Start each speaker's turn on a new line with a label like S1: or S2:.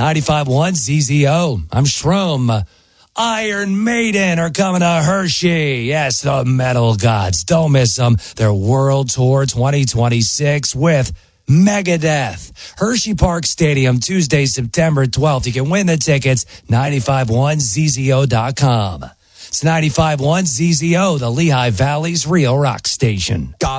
S1: 95.1 ZZO. I'm Shroom. Iron Maiden are coming to Hershey. Yes, the metal gods. Don't miss them. Their World Tour 2026 with Megadeth. Hershey Park Stadium, Tuesday, September 12th. You can win the tickets, 951ZZO.com. It's 95.1 ZZO, the Lehigh Valley's real rock station.